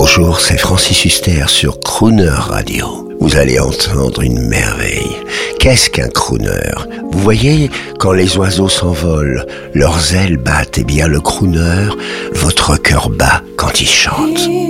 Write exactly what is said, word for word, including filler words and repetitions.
Bonjour, c'est Francis Huster sur Crooner Radio. Vous allez entendre une merveille. Qu'est-ce qu'un crooner? Vous voyez, quand les oiseaux s'envolent, leurs ailes battent, et bien le crooner, votre cœur bat quand il chante.